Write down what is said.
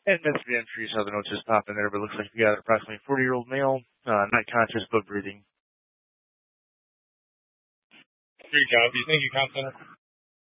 And that's the entry, so the notes just pop in there, but it looks like you got an approximately 40-year-old male, not conscious but breathing. Great job. Thank you, Comp Center.